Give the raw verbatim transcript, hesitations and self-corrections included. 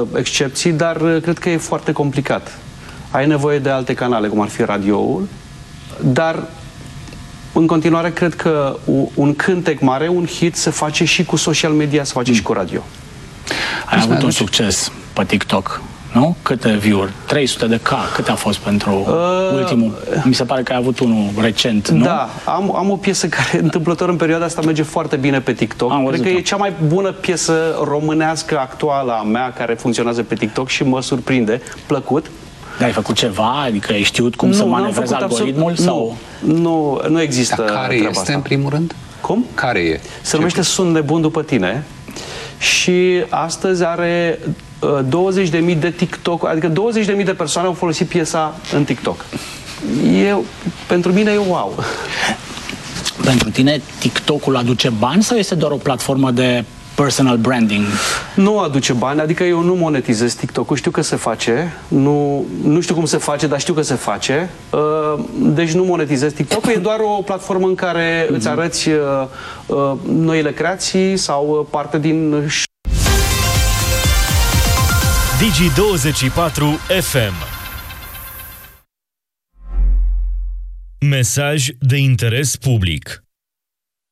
excepții, dar cred că e foarte complicat. Ai nevoie de alte canale, cum ar fi radioul, dar în continuare cred că un cântec mare, un hit, se face și cu social media, se face mm. și cu radio. Ai avut un succes pe TikTok, nu? Câte view-uri? trei sute de K. Cât a fost pentru uh, ultimul? Mi se pare că ai avut unul recent, nu? Da, am, am o piesă care, întâmplător, în perioada asta merge foarte bine pe TikTok. Am Cred că e cea mai bună piesă românească actuală a mea care funcționează pe TikTok și mă surprinde, plăcut. Da, ai făcut ceva? Adică ai știut cum nu, să manevrezi algoritmul? Absolut, sau? Nu, nu, nu există. Dar care este, asta. în primul rând? Cum? Care e? Se numește Sunt nebun după tine și astăzi are uh, douăzeci de mii de TikTok, adică douăzeci de mii de persoane au folosit piesa în TikTok. Eu, pentru mine e wow. Pentru tine TikTok-ul aduce bani sau este doar o platformă de personal branding? Nu aduce bani, adică eu nu monetizez TikTok-ul, știu că se face, nu, nu știu cum se face, dar știu că se face, uh, deci nu monetizez TikTok-ul, e doar o platformă în care mm-hmm. îți arăți uh, uh, noile creații sau parte din... Digi douăzeci și patru F M. Mesaj de interes public.